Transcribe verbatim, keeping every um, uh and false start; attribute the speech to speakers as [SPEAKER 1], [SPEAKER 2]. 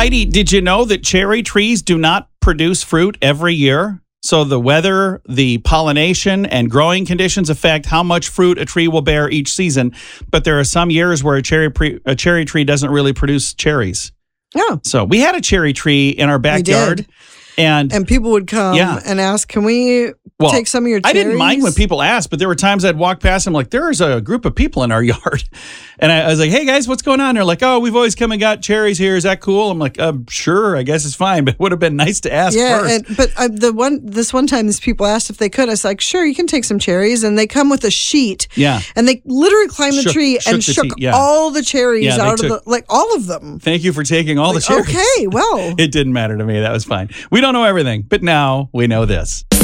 [SPEAKER 1] Heidi, did you know that cherry trees do not produce fruit every year? So the weather, the pollination, and growing conditions affect how much fruit a tree will bear each season. But there are some years where a cherry pre- a cherry tree doesn't really produce cherries.
[SPEAKER 2] Yeah.
[SPEAKER 1] So we had a cherry tree in our backyard.
[SPEAKER 2] We did.
[SPEAKER 1] And,
[SPEAKER 2] and people would come
[SPEAKER 1] yeah.
[SPEAKER 2] and ask, can we
[SPEAKER 1] well,
[SPEAKER 2] take some of your cherries?
[SPEAKER 1] I didn't mind when people asked, but there were times I'd walk past and I'm like, there's a group of people in our yard. And I, I was like, hey, guys, what's going on? They're like, oh, we've always come and got cherries here. Is that cool? I'm like, uh, sure, I guess it's fine. But it would have been nice to ask
[SPEAKER 2] yeah,
[SPEAKER 1] first.
[SPEAKER 2] And, but uh, the one this one time, these people asked if they could. I was like, sure, you can take some cherries. And they come with a sheet.
[SPEAKER 1] Yeah.
[SPEAKER 2] And they literally climbed the
[SPEAKER 1] Shook-
[SPEAKER 2] tree
[SPEAKER 1] shook
[SPEAKER 2] and
[SPEAKER 1] the
[SPEAKER 2] shook
[SPEAKER 1] tea- yeah.
[SPEAKER 2] all the cherries
[SPEAKER 1] Yeah, they
[SPEAKER 2] out
[SPEAKER 1] took-
[SPEAKER 2] of the, like all of them.
[SPEAKER 1] Thank you for taking all
[SPEAKER 2] Like,
[SPEAKER 1] the cherries.
[SPEAKER 2] okay, well.
[SPEAKER 1] It didn't matter to me. That was fine. We don't know everything, but now we know this.